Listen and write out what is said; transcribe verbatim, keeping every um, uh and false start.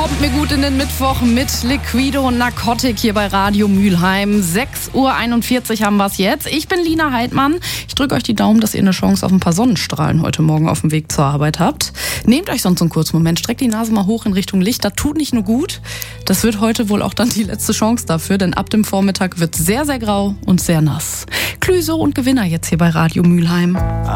Kommt mir gut in den Mittwoch mit Liquido und Narcotic hier bei Radio Mülheim. sechs Uhr einundvierzig haben wir es jetzt. Ich bin Lina Heidmann. Ich drücke euch die Daumen, dass ihr eine Chance auf ein paar Sonnenstrahlen heute Morgen auf dem Weg zur Arbeit habt. Nehmt euch sonst einen kurzen Moment, streckt die Nase mal hoch in Richtung Licht. Das tut nicht nur gut, das wird heute wohl auch dann die letzte Chance dafür, denn ab dem Vormittag wird es sehr, sehr grau und sehr nass. Klüso und Gewinner jetzt hier bei Radio Mülheim.